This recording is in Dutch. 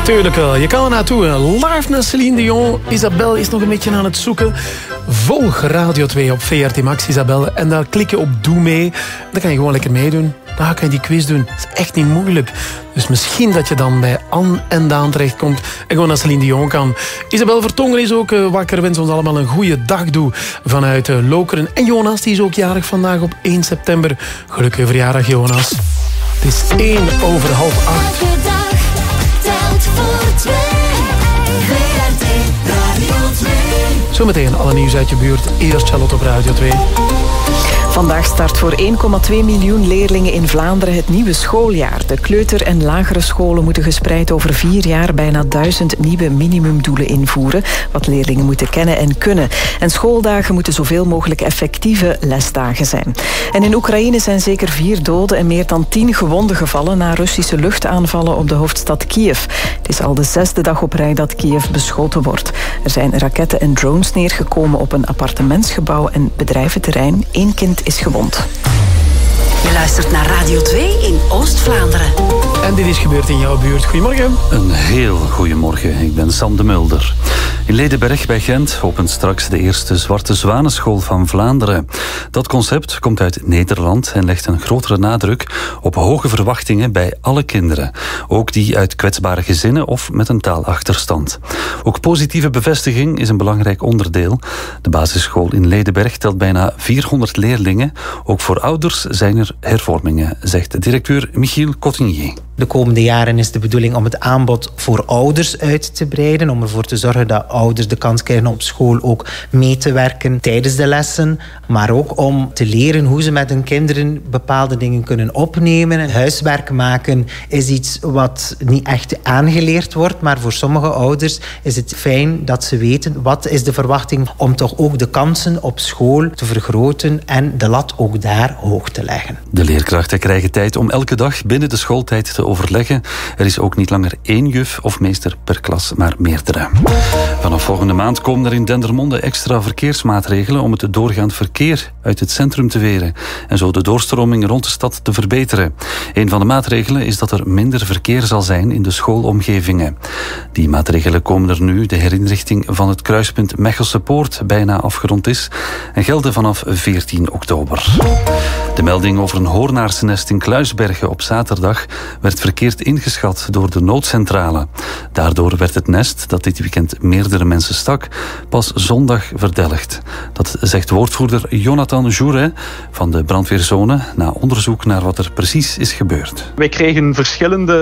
Tuurlijk wel. Je kan er naartoe. Live naar Céline Dion. Isabel is nog een beetje aan het zoeken. Volg Radio 2 op VRT Max, Isabel. En daar klik je op Doe mee. Dan kan je gewoon lekker meedoen. Dan kan je die quiz doen. Dat is echt niet moeilijk. Dus misschien dat je dan bij Anne en Daan terechtkomt en gewoon naar Céline Dion kan. Isabel Vertongen is ook wakker. Wens ons allemaal een goede dag toe vanuit Lokeren. En Jonas, die is ook jarig vandaag op 1 september. Gelukkige verjaardag, Jonas. Het is 1:08. Elke dag telt voor twee. VRT Radio 2. Zometeen alle nieuws uit je buurt. Eerst Charlotte op Radio 2. Vandaag start voor 1,2 miljoen leerlingen in Vlaanderen het nieuwe schooljaar. De kleuter- en lagere scholen moeten gespreid over 4 jaar bijna 1000 nieuwe minimumdoelen invoeren, wat leerlingen moeten kennen en kunnen. En schooldagen moeten zoveel mogelijk effectieve lesdagen zijn. En in Oekraïne zijn zeker 4 doden en meer dan 10 gewonden gevallen na Russische luchtaanvallen op de hoofdstad Kiev. Het is al de 6e dag op rij dat Kiev beschoten wordt. Er zijn raketten en drones neergekomen op een appartementsgebouw en bedrijventerrein. 1 kind is gewond. Je luistert naar Radio 2 in Oost-Vlaanderen. En dit is gebeurd in jouw buurt. Goedemorgen. Een heel goedemorgen. Ik ben Sam de Mulder. In Ledenberg bij Gent opent straks de eerste Zwarte Zwanenschool van Vlaanderen. Dat concept komt uit Nederland en legt een grotere nadruk op hoge verwachtingen bij alle kinderen. Ook die uit kwetsbare gezinnen of met een taalachterstand. Ook positieve bevestiging is een belangrijk onderdeel. De basisschool in Ledenberg telt bijna 400 leerlingen. Ook voor ouders zijn er hervormingen, zegt directeur Michiel Cotignier. De komende jaren is de bedoeling om het aanbod voor ouders uit te breiden. Om ervoor te zorgen dat ouders de kans krijgen op school ook mee te werken tijdens de lessen. Maar ook om te leren hoe ze met hun kinderen bepaalde dingen kunnen opnemen. Huiswerk maken is iets wat niet echt aangeleerd wordt. Maar voor sommige ouders is het fijn dat ze weten wat is de verwachting om toch ook de kansen op school te vergroten en de lat ook daar hoog te leggen. De leerkrachten krijgen tijd om elke dag binnen de schooltijd te overleggen. Er is ook niet langer 1 juf of meester per klas, maar meerdere. Vanaf volgende maand komen er in Dendermonde extra verkeersmaatregelen om het doorgaand verkeer uit het centrum te weren en zo de doorstroming rond de stad te verbeteren. Een van de maatregelen is dat er minder verkeer zal zijn in de schoolomgevingen. Die maatregelen komen er nu de herinrichting van het kruispunt Mechelse Poort bijna afgerond is en gelden vanaf 14 oktober. De melding over een hoornaarsnest in Kluisbergen op zaterdag werd verkeerd ingeschat door de noodcentrale. Daardoor werd het nest, dat dit weekend meerdere mensen stak, pas zondag verdelgd. Dat zegt woordvoerder Jonathan Jouret van de brandweerzone na onderzoek naar wat er precies is gebeurd. Wij kregen verschillende